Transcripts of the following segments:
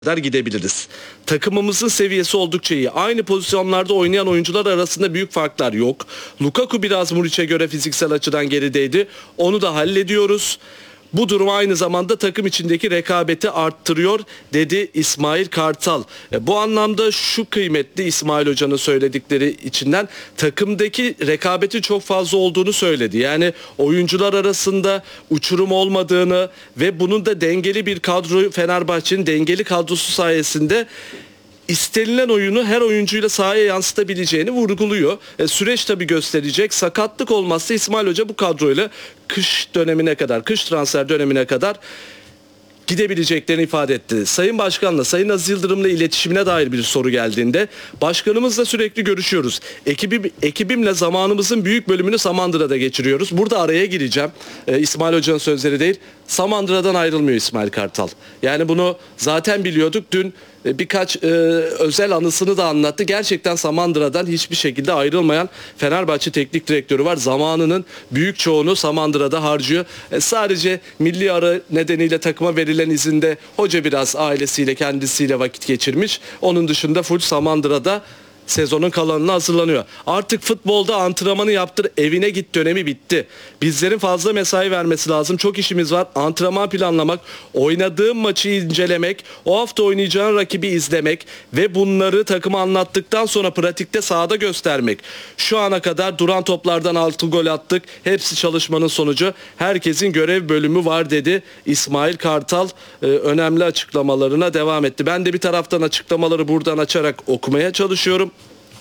kadar gidebiliriz. Takımımızın seviyesi oldukça iyi. Aynı pozisyonlarda oynayan oyuncular arasında büyük farklar yok. Lukaku biraz Muriç'e göre fiziksel açıdan gerideydi. Onu da hallediyoruz. Bu durum aynı zamanda takım içindeki rekabeti arttırıyor dedi İsmail Kartal. Bu anlamda şu kıymetli İsmail Hoca'nın söyledikleri içinden takımdaki rekabetin çok fazla olduğunu söyledi. Yani oyuncular arasında uçurum olmadığını ve bunun da dengeli bir kadro, Fenerbahçe'nin dengeli kadrosu sayesinde istenilen oyunu her oyuncuyla sahaya yansıtabileceğini vurguluyor. Süreç tabii gösterecek. Sakatlık olmazsa İsmail Hoca bu kadroyla kış transfer dönemine kadar gidebileceklerini ifade etti. Sayın Başkan'la, Sayın Aziz Yıldırım'la iletişimine dair bir soru geldiğinde başkanımızla sürekli görüşüyoruz. Ekibimle zamanımızın büyük bölümünü Samandıra'da geçiriyoruz. Burada araya gireceğim. İsmail Hoca'nın sözleri değil. Samandıra'dan ayrılmıyor İsmail Kartal. Yani bunu zaten biliyorduk. Dün birkaç özel anısını da anlattı. Gerçekten Samandıra'dan hiçbir şekilde ayrılmayan Fenerbahçe teknik direktörü var. Zamanının büyük çoğunu Samandıra'da harcıyor. Sadece milli ara nedeniyle takıma verilen izinde hoca biraz ailesiyle, kendisiyle vakit geçirmiş. Onun dışında full Samandıra'da sezonun kalanına hazırlanıyor. Artık futbolda antrenmanı yaptır, evine git dönemi bitti. Bizlerin fazla mesai vermesi lazım. Çok işimiz var. Antrenman planlamak, oynadığım maçı incelemek, o hafta oynayacağın rakibi izlemek ve bunları takıma anlattıktan sonra pratikte sahada göstermek. Şu ana kadar duran toplardan 6 gol attık. Hepsi çalışmanın sonucu. Herkesin görev bölümü var dedi İsmail Kartal. Önemli açıklamalarına devam etti. Ben de bir taraftan açıklamaları buradan açarak okumaya çalışıyorum.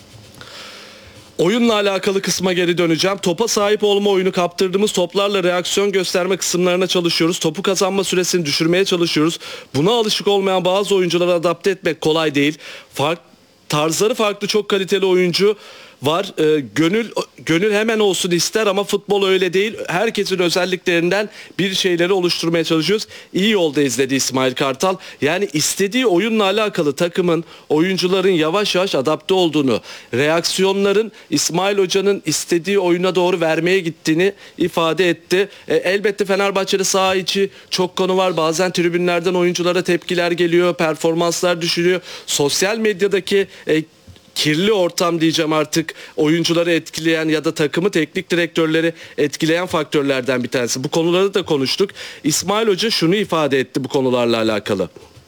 Oyunla alakalı kısma geri döneceğim. Topa sahip olma oyunu, kaptırdığımız toplarla reaksiyon gösterme kısımlarına çalışıyoruz. Topu kazanma süresini düşürmeye çalışıyoruz. Buna alışık olmayan bazı oyuncuları adapte etmek kolay değil. Tarzları farklı, çok kaliteli oyuncu var. Gönül hemen olsun ister ama futbol öyle değil. Herkesin özelliklerinden bir şeyleri oluşturmaya çalışıyoruz. İyi yolda izledi İsmail Kartal. Yani istediği oyunla alakalı takımın, oyuncuların yavaş yavaş adapte olduğunu, reaksiyonların İsmail Hoca'nın istediği oyuna doğru vermeye gittiğini ifade etti. Elbette Fenerbahçe'de saha içi çok konu var. Bazen tribünlerden oyunculara tepkiler geliyor, performanslar düşürüyor. Sosyal medyadaki kirli ortam diyeceğim artık, oyuncuları etkileyen ya da takımı, teknik direktörleri etkileyen faktörlerden bir tanesi. Bu konuları da konuştuk. İsmail Hoca şunu ifade etti bu konularla alakalı.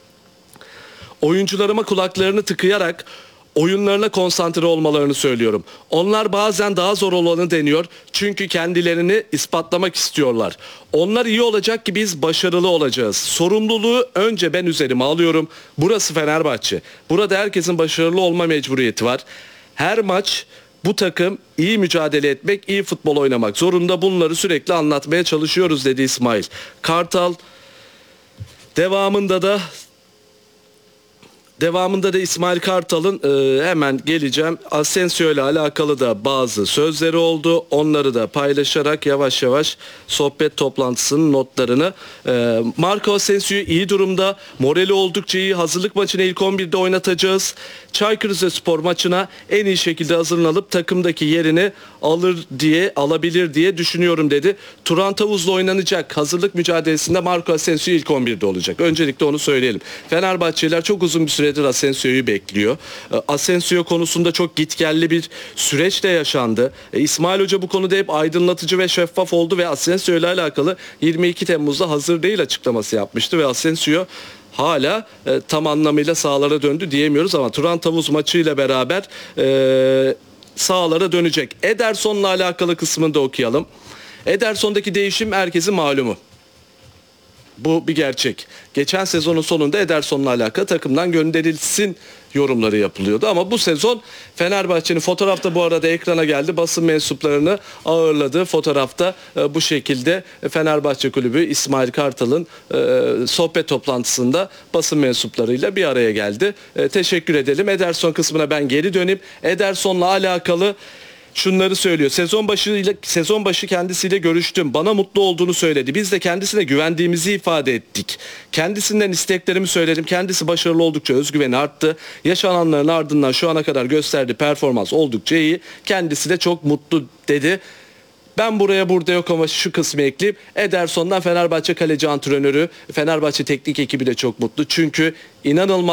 Oyuncularıma kulaklarını tıkayarak oyunlarına konsantre olmalarını söylüyorum. Onlar bazen daha zor olanı deniyor. Çünkü kendilerini ispatlamak istiyorlar. Onlar iyi olacak ki biz başarılı olacağız. Sorumluluğu önce ben üzerime alıyorum. Burası Fenerbahçe. Burada herkesin başarılı olma mecburiyeti var. Her maç bu takım iyi mücadele etmek, iyi futbol oynamak zorunda. Bunları sürekli anlatmaya çalışıyoruz dedi İsmail Kartal. Devamında da İsmail Kartal'ın hemen geleceğim. Asensio ile alakalı da bazı sözleri oldu. Onları da paylaşarak yavaş yavaş sohbet toplantısının notlarını. Marco Asensio iyi durumda. Morali oldukça iyi. Hazırlık maçını ilk 11'de oynatacağız. Çaykur Rizespor maçına en iyi şekilde hazırlanıp takımdaki yerini alabilir diye düşünüyorum dedi. Turan Tavuz'la oynanacak hazırlık mücadelesinde Marco Asensio ilk 11'de olacak. Öncelikle onu söyleyelim. Fenerbahçeliler çok uzun bir süredir Asensio'yu bekliyor. Asensio konusunda çok gitgelli bir süreç de yaşandı. İsmail Hoca bu konuda hep aydınlatıcı ve şeffaf oldu ve Asensio ile alakalı 22 Temmuz'da hazır değil açıklaması yapmıştı ve Asensio hala tam anlamıyla sahalara döndü diyemiyoruz ama Turan Tavuz maçıyla beraber sahalara dönecek. Ederson'la alakalı kısmını da okuyalım. Ederson'daki değişim herkesin malumu. Bu bir gerçek. Geçen sezonun sonunda Ederson'la alakalı takımdan gönderilsin yorumları yapılıyordu. Ama bu sezon Fenerbahçe'nin fotoğrafta bu arada ekrana geldi. Basın mensuplarını ağırladığı fotoğrafta bu şekilde Fenerbahçe Kulübü İsmail Kartal'ın sohbet toplantısında basın mensuplarıyla bir araya geldi. Teşekkür edelim. Ederson kısmına ben geri döneyim. Ederson'la alakalı şunları söylüyor. Sezon başı kendisiyle görüştüm. Bana mutlu olduğunu söyledi. Biz de kendisine güvendiğimizi ifade ettik. Kendisinden isteklerimi söyledim. Kendisi başarılı oldukça özgüveni arttı. Yaşananların ardından şu ana kadar gösterdiği performans oldukça iyi. Kendisi de çok mutlu dedi. Ben buraya burada yok ama şu kısmı ekleyeyim. Ederson'dan Fenerbahçe kaleci antrenörü, Fenerbahçe teknik ekibi de çok mutlu. Çünkü inanılmaz